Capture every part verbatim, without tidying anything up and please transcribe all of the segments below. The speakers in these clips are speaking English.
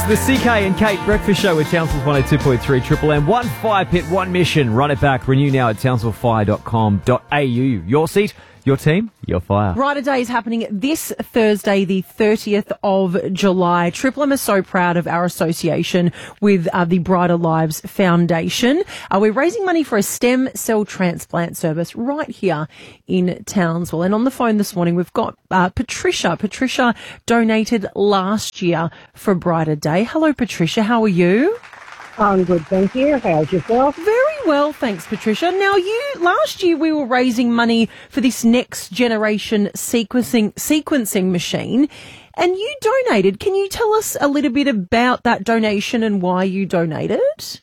The C K and Kate Breakfast Show with Townsville's one oh two point three Triple M. One fire pit, one mission. Run it back. Renew now at townsville fire dot com dot a u. Your seat, your team, your fire. Brighter Day is happening this Thursday, the thirtieth of July. Triple M is so proud of our association with uh, the Brighter Lives Foundation. Uh, we're raising money for a stem cell transplant service right here in Townsville. And on the phone this morning, we've got uh, Patricia. Patricia donated last year for Brighter Day. Hello, Patricia. How are you? I'm good, thank you. How's yourself? Very well, thanks, Patricia. Now, you last year we were raising money for this next generation sequencing sequencing machine, and you donated. Can you tell us a little bit about that donation and why you donated?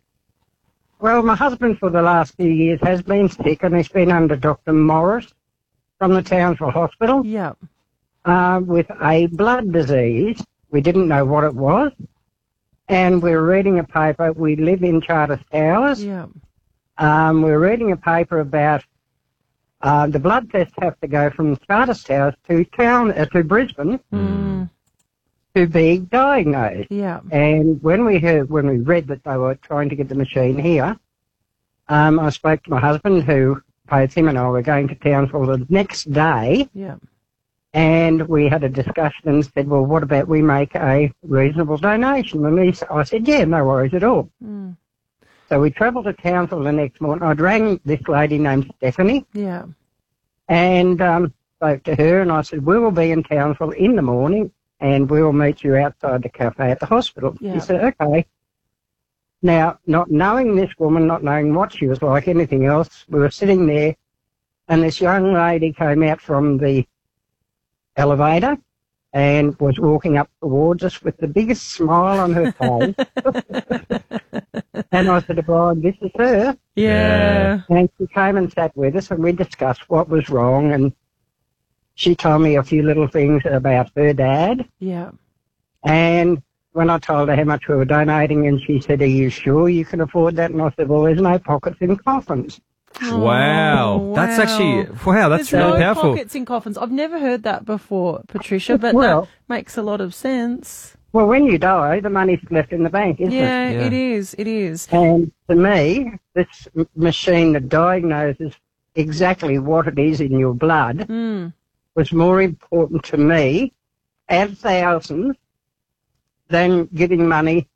Well, my husband for the last few years has been sick, and he's been under Doctor Morris from the Townsville Hospital. Yeah. Uh, with a blood disease. We didn't know what it was. And we're reading a paper. We live in Charters Towers. Yeah. Um, we're reading a paper about uh, the blood tests have to go from Charters Towers to town uh, to Brisbane Mm. to be diagnosed. Yeah. And when we heard, when we read that they were trying to get the machine here, um, I spoke to my husband, who both him and I were going to Townsville the next day. Yeah. And we had a discussion and said, well, what about we make a reasonable donation? And he, I said, yeah, no worries at all. Mm. So we travelled to Townsville the next morning. I rang this lady named Stephanie Yeah. and um, spoke to her, and I said, we will be in Townsville in the morning and we will meet you outside the cafe at the hospital. Yeah. She said, okay. Now, not knowing this woman, not knowing what she was like, anything else, we were sitting there and this young lady came out from the elevator and was walking up towards us with the biggest smile on her face. And I said to Brian, this is her. Yeah. And she came and sat with us and we discussed what was wrong, and she told me a few little things about her dad. Yeah. And when I told her how much we were donating, and she said, are you sure you can afford that? And I said, well, there's no pockets in coffins. Wow. Oh, That's wow. actually, wow, that's There's really no powerful. pockets in coffins. I've never heard that before, Patricia, but Well- that makes a lot of sense. Well, when you die, the money's left in the bank, isn't Yeah, it? Yeah. it is. It is. And to me, this m- machine that diagnoses exactly what it is in your blood Mm. was more important to me and thousands than giving money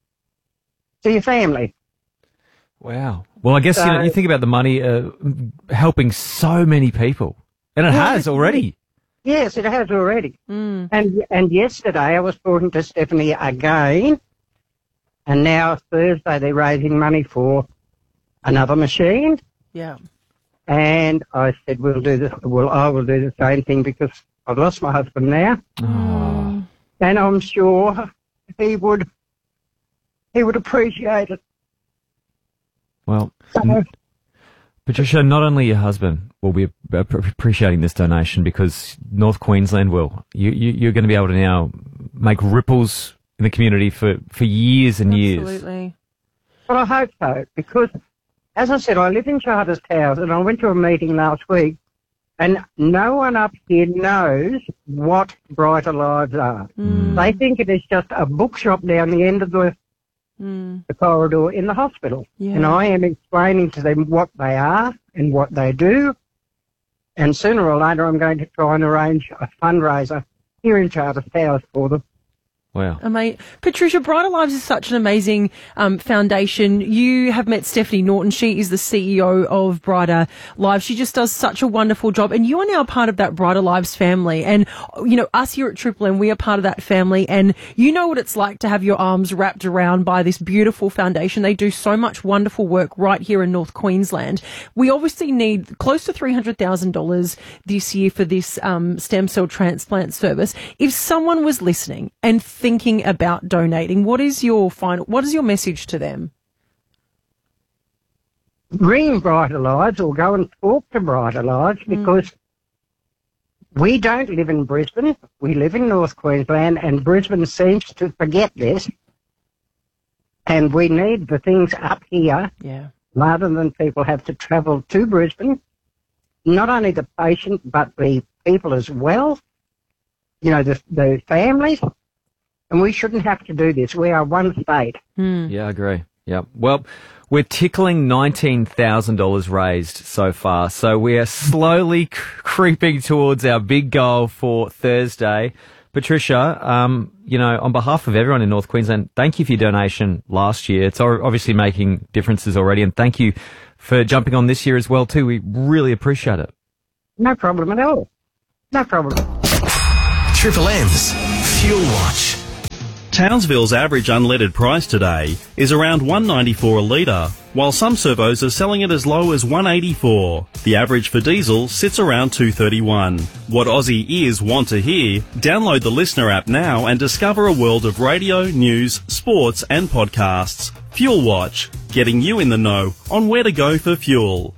to your family. Wow. Well, I guess you, know, So- you think about the money uh, helping so many people, and it Well, has it's- already. Yes, it has already. Mm. And and yesterday I was talking to Stephanie again, and now Thursday they're raising money for another machine. Yeah. And I said, we'll do this. Well, I will do the same thing because I've lost my husband now, Oh. and I'm sure he would he would appreciate it. Well, So, n- Patricia, not only your husband will be ap- appreciating this donation, because North Queensland will. You, you, you're going to be able to now make ripples in the community for, for years and years. Absolutely. but I hope so, because as I said, I live in Charters Towers, and I went to a meeting last week, and no one up here knows what Brighter Lives are. Mm. They think it is just a bookshop down the end of the Mm. the corridor in the hospital. Yeah. And I am explaining to them what they are and what they do. And sooner or later, I'm going to try and arrange a fundraiser here in Charters Towers for them. Wow. Amazing. Patricia, Brighter Lives is such an amazing um, foundation. You have met Stephanie Norton. She is the C E O of Brighter Lives. She just does such a wonderful job. And you are now part of that Brighter Lives family. And, you know, us here at Triple M, we are part of that family. And you know what it's like to have your arms wrapped around by this beautiful foundation. They do so much wonderful work right here in North Queensland. We obviously need close to three hundred thousand dollars this year for this um, stem cell transplant service. If someone was listening and thinking about donating, what is your final, what is your message to them? Ring Brighter Lives or go and talk to Brighter Lives, because we don't live in Brisbane. We live in North Queensland, and Brisbane seems to forget this. And we need the things up here Yeah. rather than people have to travel to Brisbane. Not only the patient, but the people as well. You know, the, the families. And we shouldn't have to do this. We are one state. Mm. Yeah, I agree. Yeah. Well, we're tickling nineteen thousand dollars raised so far. So we are slowly c- creeping towards our big goal for Thursday. Patricia, um, you know, on behalf of everyone in North Queensland, thank you for your donation last year. It's obviously making differences already. And thank you for jumping on this year as well, too. We really appreciate it. No problem at all. No problem. Triple M's Fuel Watch. Townsville's average unleaded price today is around one ninety-four a litre, while some servos are selling it as low as one eighty-four. The average for diesel sits around two thirty-one. What Aussie ears want to hear? Download the Listener app now and discover a world of radio, news, sports and podcasts. Fuel Watch, getting you in the know on where to go for fuel.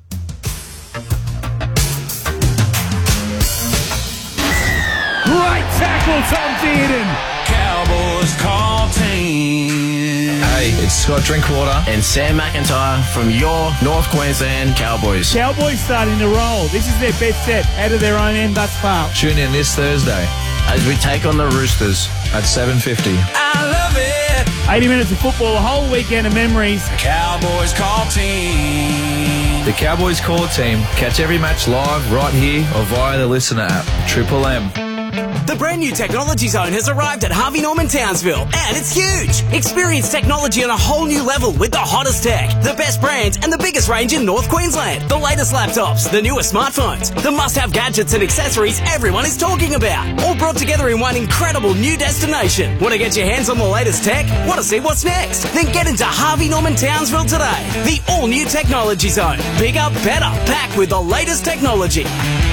Great tackle, Tom Dearden. Cowboys call team. Hey, it's Scott Drinkwater and Sam McIntyre from your North Queensland Cowboys. Cowboys starting to roll. This is their best set out of their own end thus far. Tune in this Thursday As we take on the Roosters. at seven fifty. I love it. eighty minutes of football, a whole weekend of memories. Cowboys call team. The Cowboys Core Team. Catch every match live right here or via the Listener app. Triple M. The brand new Technology Zone has arrived at Harvey Norman Townsville, and it's huge. Experience technology on a whole new level with the hottest tech, the best brands, and the biggest range in North Queensland. The latest laptops, the newest smartphones, the must-have gadgets and accessories everyone is talking about, all brought together in one incredible new destination. Want to get your hands on the latest tech? Want to see what's next? Then get into Harvey Norman Townsville today. The all-new Technology Zone. Bigger, better, packed with the latest technology.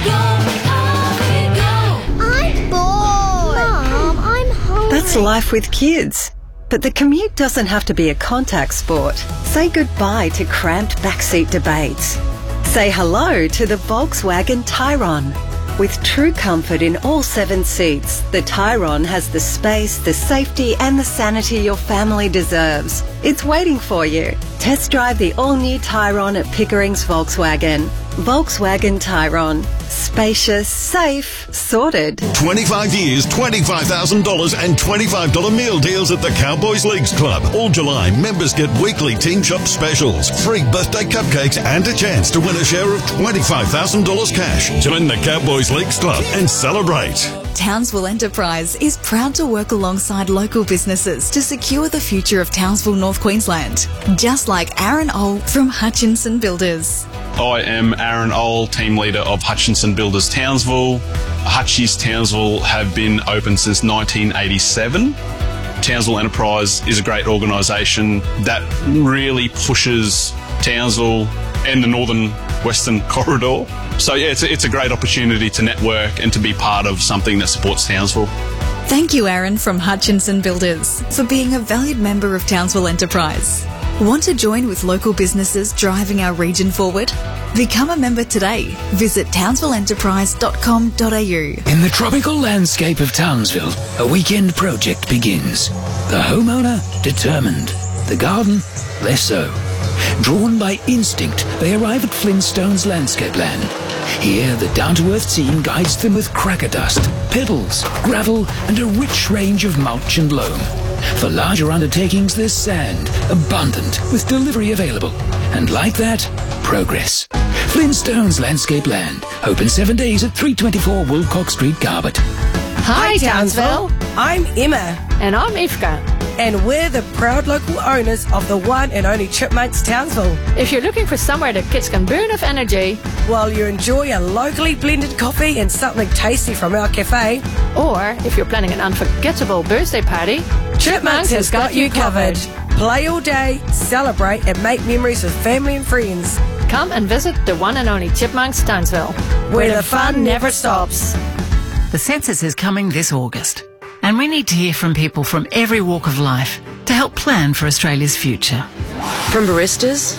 That's life with kids. But the commute doesn't have to be a contact sport. Say goodbye to cramped backseat debates. Say hello to the Volkswagen Tyrone. With true comfort in all seven seats, the Tyrone has the space, the safety and the sanity your family deserves. It's waiting for you. Test drive the all-new Tyrone at Pickering's Volkswagen. Volkswagen Tyrone. Spacious, safe, sorted. twenty-five years, twenty-five thousand dollars and twenty-five dollars meal deals at the Cowboys Leagues Club. All July, members get weekly Team Shop specials, free birthday cupcakes and a chance to win a share of twenty-five thousand dollars cash. Join the Cowboys Leagues Club and celebrate. Townsville Enterprise is proud to work alongside local businesses to secure the future of Townsville, North Queensland. Just like Aaron Old from Hutchinson Builders. I am Aaron Old, team leader of Hutchinson Builders Townsville. Hutchies Townsville have been open since nineteen eighty-seven. Townsville Enterprise is a great organisation that really pushes Townsville and the northern western corridor. So yeah, it's a, it's a great opportunity to network and to be part of something that supports Townsville. Thank you, Aaron from Hutchinson Builders, for being a valued member of Townsville Enterprise. Want to join with local businesses driving our region forward? Become a member today. Visit townsville enterprise dot com dot a u. In the tropical landscape of Townsville, a weekend project begins. The homeowner, determined. The garden, less so. Drawn by instinct, they arrive at Flintstones Landscape Land. Here, the down-to-earth team guides them with cracker dust, pebbles, gravel, and a rich range of mulch and loam. For larger undertakings, there's sand, abundant, with delivery available. And like that, progress. Flintstones Landscape Land, open seven days at three twenty-four Woolcock Street, Carbet. Hi, Townsville. I'm Emma. And I'm Ifka. And we're the proud local owners of the one and only Chipmunks Townsville. If you're looking for somewhere the kids can burn of energy, while you enjoy a locally blended coffee and something tasty from our cafe, or if you're planning an unforgettable birthday party, Chipmunks, Chipmunks has got you covered. Play all day, celebrate and make memories with family and friends. Come and visit the one and only Chipmunks Townsville, where, where the fun never stops. The census is coming this August, and we need to hear from people from every walk of life to help plan for Australia's future. From baristas,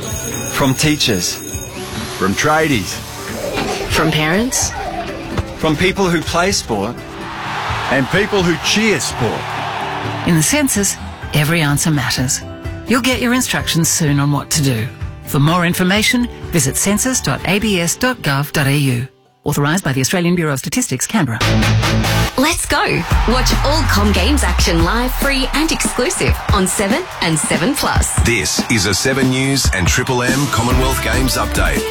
from teachers, from tradies, from parents, from people who play sport, and people who cheer sport. In the census, every answer matters. You'll get your instructions soon on what to do. For more information, visit census dot a b s dot gov dot a u. Authorised by the Australian Bureau of Statistics, Canberra. Let's go. Watch all Com Games action live, free and exclusive on seven and seven plus. This is a seven News and Triple M Commonwealth Games update.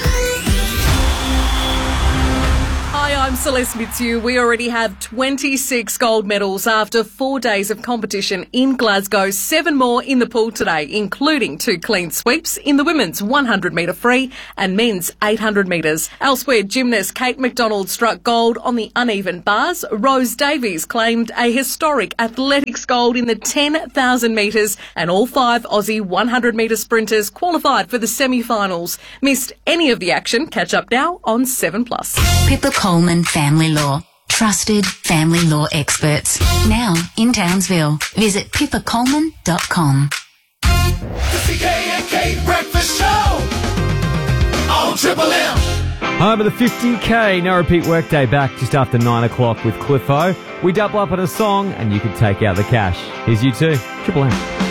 Hi, I'm Celeste Mitsu. We already have twenty-six gold medals after four days of competition in Glasgow. Seven more in the pool today, including two clean sweeps in the women's one hundred metre free and men's eight hundred metres. Elsewhere, gymnast Kate McDonald struck gold on the uneven bars. Rose Davies claimed a historic athletics gold in the ten thousand metres, and all five Aussie one hundred metre sprinters qualified for the semi-finals. Missed any of the action? Catch up now on seven plus. Pippa Coleman Family Law. Trusted family law experts. Now in Townsville. Visit pippa coleman dot com. The C K and K Breakfast Show on Triple M. Home of the fifty K, no repeat workday back just after nine o'clock with Cliffo. We double up on a song and you can take out the cash. Here's you two, Triple M.